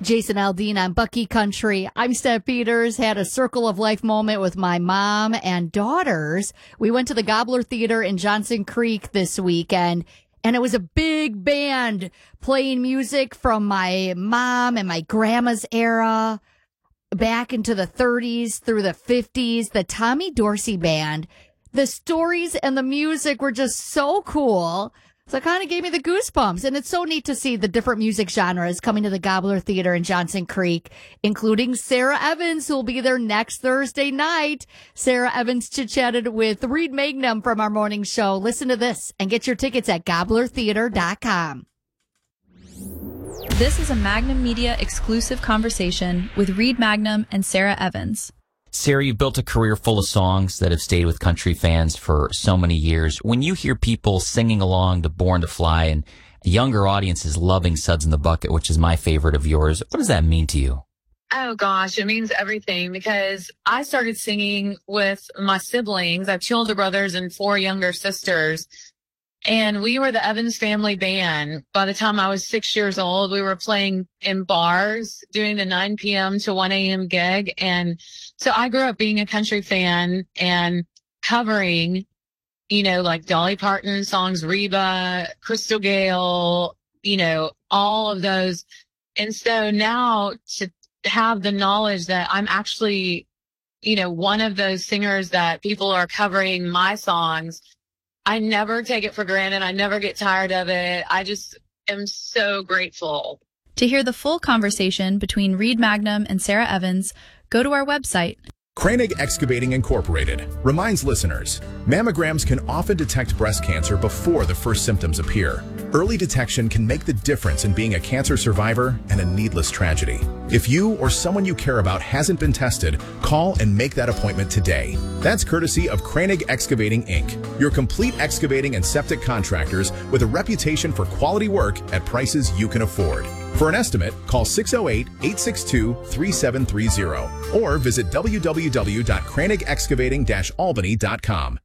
Jason Aldean on Bucky Country. I'm Steph Peters. Had a circle of life moment with my mom and daughters. We went to the Gobbler Theater in Johnson Creek this weekend, and it was a big band playing music from my mom and my grandma's era back into the 30s through the 50s. The Tommy Dorsey Band. The stories and the music were just so cool. So it kind of gave me the goosebumps. And it's so neat to see the different music genres coming to the Gobbler Theater in Johnson Creek, including Sarah Evans, who will be there next Thursday night. Sarah Evans chit-chatted with Reed Magnum from our morning show. Listen to this and get your tickets at gobblertheater.com. This is a Magnum Media exclusive conversation with Reed Magnum and Sarah Evans. Sarah, you've built a career full of songs that have stayed with country fans for so many years. When you hear people singing along to Born to Fly and younger audiences loving Suds in the Bucket, which is my favorite of yours, what does that mean to you? Oh, gosh, it means everything because I started singing with my siblings. I have 2 older brothers and 4 younger sisters. And we were the Evans Family Band. By the time I was 6 years old, we were playing in bars, doing the 9 p.m. to 1 a.m. gig. And so I grew up being a country fan and covering, like Dolly Parton songs, Reba, Crystal Gale, all of those. And so now to have the knowledge that I'm actually, one of those singers that people are covering my songs, I never take it for granted. I never get tired of it. I just am so grateful. To hear the full conversation between Reed Magnum and Sarah Evans, go to our website. Kranig Excavating Incorporated reminds listeners, mammograms can often detect breast cancer before the first symptoms appear. Early detection can make the difference in being a cancer survivor and a needless tragedy. If you or someone you care about hasn't been tested, call and make that appointment today. That's courtesy of Kranig Excavating, Inc., your complete excavating and septic contractors with a reputation for quality work at prices you can afford. For an estimate, call 608-862-3730 or visit www.kranigexcavating-albany.com.